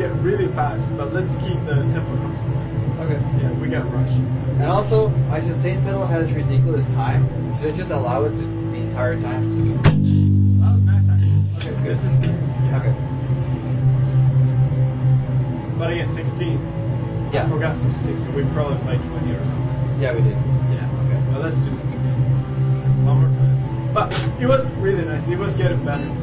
it really fast, but let's keep the tempo consistent. Okay. Yeah, we got rushed. And also, my sustain pedal has ridiculous time. Should I just allow it to the entire time? That was nice actually. Okay, good. This is nice. Yeah. Okay. But again, 16. Yeah. I forgot 16, so we probably played 20 or something. Yeah, we did. Yeah, okay. Well, let's do 16. One more time. But it was really nice. It was getting better.